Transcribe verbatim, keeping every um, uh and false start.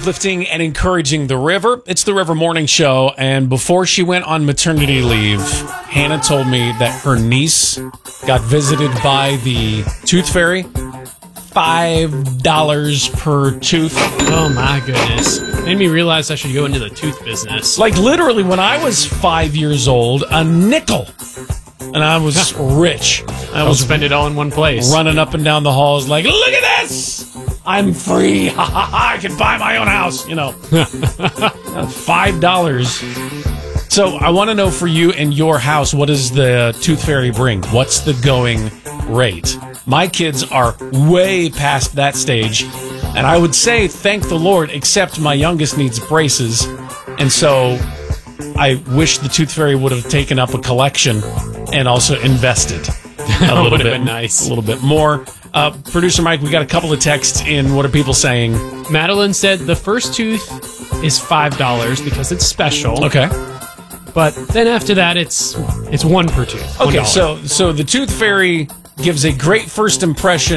uplifting and encouraging the River. It's the River Morning Show, and before she went on maternity leave, Hannah told me that her niece got visited by the Tooth Fairy. Five dollars per tooth. Oh my goodness. Made me realize I should go into the tooth business. Like literally when I was five years old, a nickel. And I was rich. I I'll was spend it all in one place. running up and down the halls like, look at this! I'm free. Ha ha ha! I can buy my own house. You know, five dollars. So I want to know for you and your house, what does the Tooth Fairy bring? What's the going rate? My kids are way past that stage, and I would say thank the Lord, except my youngest needs braces, and so I wish the Tooth Fairy would have taken up a collection and also invested a little bit. Been nice. A little bit more. Uh, Producer Mike, we got a couple of texts in. What are people saying? Madeline said the first tooth is five dollars because it's special. Okay. But then after that, it's it's one per tooth. Okay, one dollar. so so the Tooth Fairy gives a great first impression